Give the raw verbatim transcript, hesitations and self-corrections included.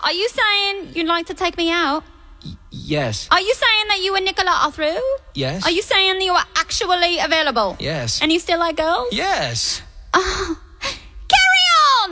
Are you saying you'd like to take me out? Y- yes. Are you saying that you and Nicola are through? Yes. Are you saying that you are actually available? Yes. And you still like girls? Yes. Oh.